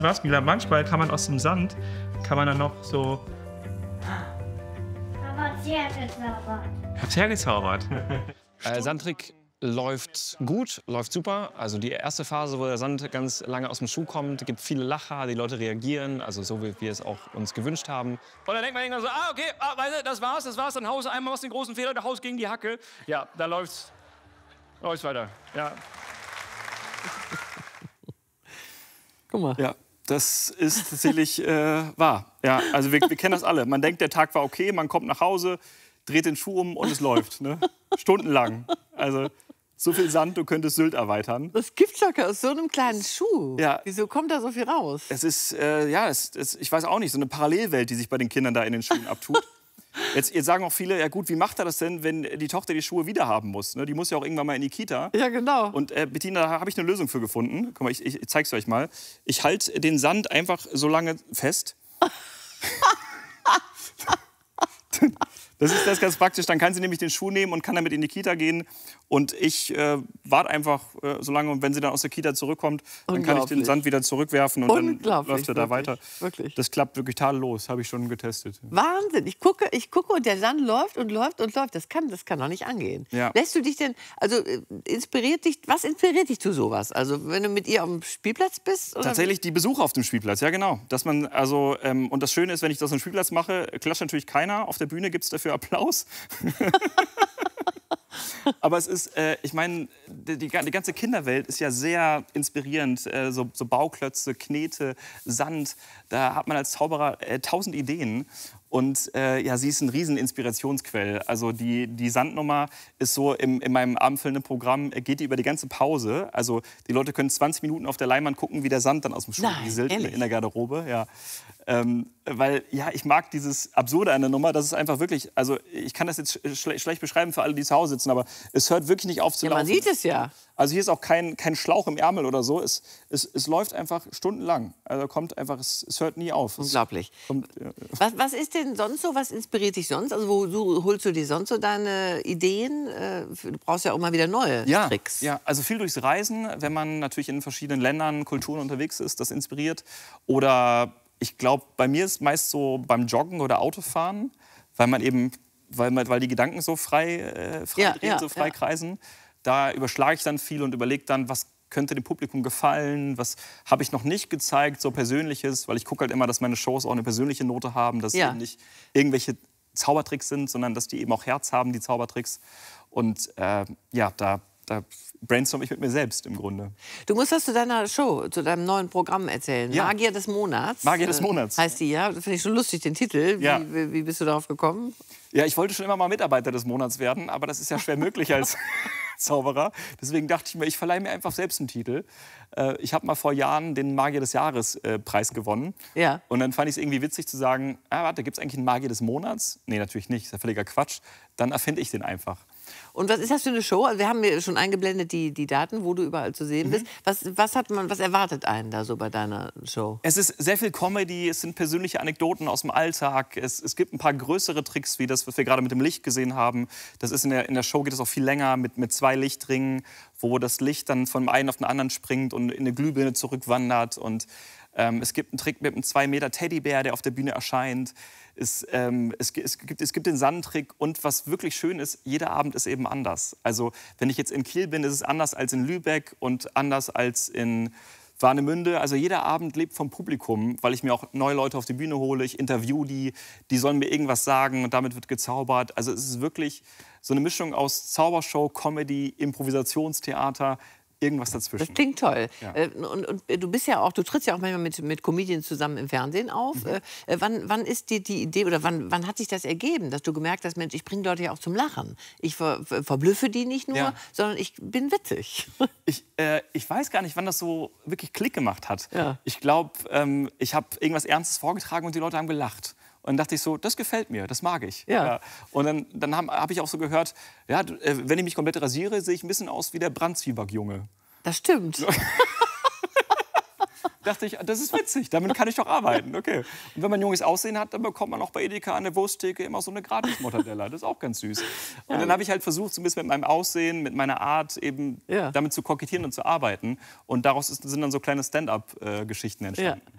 Was, Mila, manchmal kann man aus dem Sand, kann man dann noch so... Aber hergezaubert. Hab's hergezaubert. Sandtrick läuft gut, läuft super. Also die erste Phase, wo der Sand ganz lange aus dem Schuh kommt, gibt viele Lacher, die Leute reagieren, also so wie wir es auch uns gewünscht haben. Und dann denkt man irgendwann so, okay, weißt du, das war's, dann haust du einmal aus den großen Fehler, der haust gegen die Hacke. Ja, da läuft's weiter, ja. Guck mal. Ja, das ist tatsächlich wahr. Ja, also wir kennen das alle. Man denkt, der Tag war okay, man kommt nach Hause, dreht den Schuh um und es läuft. Ne? Stundenlang. Also so viel Sand, du könntest Sylt erweitern. Das gibt's doch aus so einem kleinen Schuh. Ja. Wieso kommt da so viel raus? Es ist, ich weiß auch nicht, so eine Parallelwelt, die sich bei den Kindern da in den Schuhen abtut. Jetzt sagen auch viele, ja gut, wie macht er das denn, wenn die Tochter die Schuhe wieder haben muss? Ne? Die muss ja auch irgendwann mal in die Kita. Ja, genau. Und Bettina, da habe ich eine Lösung für gefunden. Guck mal, ich zeige es euch mal. Ich halte den Sand einfach so lange fest. Das ist ganz praktisch. Dann kann sie nämlich den Schuh nehmen und kann damit in die Kita gehen. Und ich warte einfach so lange. Und wenn sie dann aus der Kita zurückkommt, dann kann ich den Sand wieder zurückwerfen. Und dann läuft er da weiter. Wirklich. Das klappt wirklich tadellos. Habe ich schon getestet. Wahnsinn. Ich gucke und der Sand läuft und läuft und läuft. Das kann doch nicht angehen. Ja. Lässt du dich denn, also was inspiriert dich zu sowas? Also wenn du mit ihr auf dem Spielplatz bist? Oder? Tatsächlich die Besucher auf dem Spielplatz, ja genau. Dass man also, und das Schöne ist, wenn ich das auf dem Spielplatz mache, klatscht natürlich keiner. Auf der Bühne gibt es dafür Applaus. Aber es ist, ich meine, die ganze Kinderwelt ist ja sehr inspirierend. So Bauklötze, Knete, Sand. Da hat man als Zauberer 1000 Ideen. Und ja, sie ist ein riesen Inspirationsquell. Also die Sandnummer ist so in meinem abendfüllenden Programm, geht die über die ganze Pause. Also die Leute können 20 Minuten auf der Leinwand gucken, wie der Sand dann aus dem Schuh rieselt in der Garderobe. Ja. Weil, ja, ich mag dieses Absurde an der Nummer. Das ist einfach wirklich, also ich kann das jetzt schlecht beschreiben für alle, die zu Hause sitzen, aber es hört wirklich nicht auf zu laufen. Ja, man sieht es ja. Also hier ist auch kein Schlauch im Ärmel oder so. Es läuft einfach stundenlang. Also kommt einfach, es hört nie auf. Unglaublich. Was ist denn sonst so? Was inspiriert dich sonst? Also wo holst du dir sonst so deine Ideen? Du brauchst ja auch mal wieder neue Tricks. Ja, also viel durchs Reisen, wenn man natürlich in verschiedenen Ländern, Kulturen unterwegs ist, das inspiriert. Oder ich glaube, bei mir ist meist so beim Joggen oder Autofahren, weil die Gedanken so frei drehen, so frei kreisen. Da überschlage ich dann viel und überlege dann, was könnte dem Publikum gefallen, was habe ich noch nicht gezeigt, so Persönliches, weil ich gucke halt immer, dass meine Shows auch eine persönliche Note haben, dass eben nicht irgendwelche Zaubertricks sind, sondern dass die eben auch Herz haben, die Zaubertricks. Und ja, da brainstorm ich mit mir selbst im Grunde. Du musst was zu deiner Show, zu deinem neuen Programm erzählen. Ja. Magier des Monats. Magier des Monats. Heißt die, ja. Das finde ich schon lustig, den Titel. Ja. Wie bist du darauf gekommen? Ja, ich wollte schon immer mal Mitarbeiter des Monats werden, aber das ist ja schwer möglich als Zauberer. Deswegen dachte ich mir, ich verleihe mir einfach selbst einen Titel. Ich habe mal vor Jahren den Magier des Jahres Preis gewonnen. Ja. Und dann fand ich es irgendwie witzig zu sagen, warte, gibt es eigentlich einen Magier des Monats? Nee, natürlich nicht, das ist ja völliger Quatsch. Dann erfinde ich den einfach. Und was ist das für eine Show? Also wir haben mir schon eingeblendet die Daten, wo du überall zu sehen bist. Was erwartet einen da so bei deiner Show? Es ist sehr viel Comedy, es sind persönliche Anekdoten aus dem Alltag. Es gibt ein paar größere Tricks, wie das, was wir gerade mit dem Licht gesehen haben. Das ist in der Show geht es auch viel länger mit 2 Lichtringen, wo das Licht dann von einem auf den anderen springt und in eine Glühbirne zurückwandert. Und es gibt einen Trick mit einem 2 Meter Teddybär, der auf der Bühne erscheint. Es gibt den Sandtrick und was wirklich schön ist, jeder Abend ist eben anders. Also wenn ich jetzt in Kiel bin, ist es anders als in Lübeck und anders als in Warnemünde. Also jeder Abend lebt vom Publikum, weil ich mir auch neue Leute auf die Bühne hole. Ich interview die sollen mir irgendwas sagen und damit wird gezaubert. Also es ist wirklich so eine Mischung aus Zaubershow, Comedy, Improvisationstheater. Irgendwas dazwischen. Das klingt toll. Ja. Und du bist ja auch, du trittst ja auch manchmal mit Comedians zusammen im Fernsehen auf. Wann ist dir die Idee oder wann hat sich das ergeben, dass du gemerkt hast, Mensch, ich bringe Leute ja auch zum Lachen. Ich verblüffe die nicht nur, sondern ich bin witzig. Ich weiß gar nicht, wann das so wirklich Klick gemacht hat. Ja. Ich glaube, ich habe irgendwas Ernstes vorgetragen und die Leute haben gelacht. Und dann dachte ich so, das gefällt mir, das mag ich. Ja. Und dann hab ich auch so gehört, ja, wenn ich mich komplett rasiere, sehe ich ein bisschen aus wie der Brandzwieback-Junge. Das stimmt. Dachte ich, das ist witzig, damit kann ich doch arbeiten. Okay. Und wenn man junges Aussehen hat, dann bekommt man auch bei Edeka an der Wursttheke immer so eine Gratis-Mortadella. Das ist auch ganz süß. Und dann habe ich halt versucht, so ein bisschen mit meinem Aussehen, mit meiner Art eben damit zu kokettieren und zu arbeiten. Und daraus sind dann so kleine Stand-up-Geschichten entstanden. Ja.